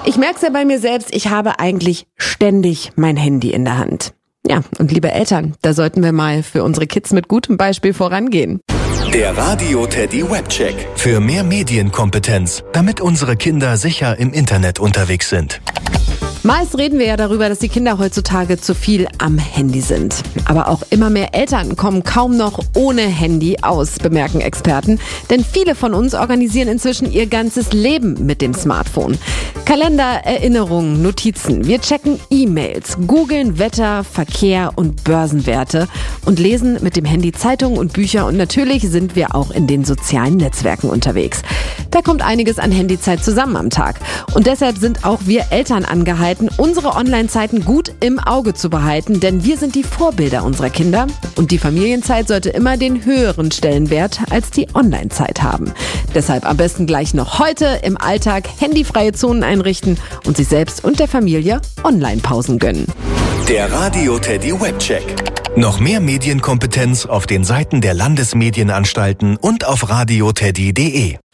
Ich merke es ja bei mir selbst, ich habe eigentlich ständig mein Handy in der Hand. Ja, und liebe Eltern, da sollten wir mal für unsere Kids mit gutem Beispiel vorangehen. Der Radio Teddy Webcheck. Für mehr Medienkompetenz, damit unsere Kinder sicher im Internet unterwegs sind. Meist reden wir ja darüber, dass die Kinder heutzutage zu viel am Handy sind. Aber auch immer mehr Eltern kommen kaum noch ohne Handy aus, bemerken Experten. Denn viele von uns organisieren inzwischen ihr ganzes Leben mit dem Smartphone. Kalender, Erinnerungen, Notizen. Wir checken E-Mails, googeln Wetter, Verkehr und Börsenwerte und lesen mit dem Handy Zeitungen und Bücher. Und natürlich sind wir auch in den sozialen Netzwerken unterwegs. Da kommt einiges an Handyzeit zusammen am Tag. Und deshalb sind auch wir Eltern angehalten, unsere Online-Zeiten gut im Auge zu behalten, denn wir sind die Vorbilder unserer Kinder und die Familienzeit sollte immer den höheren Stellenwert als die Online-Zeit haben. Deshalb am besten gleich noch heute im Alltag handyfreie Zonen einrichten und sich selbst und der Familie Online-Pausen gönnen. Der Radio Teddy Webcheck. Noch mehr Medienkompetenz auf den Seiten der Landesmedienanstalten und auf radioteddy.de.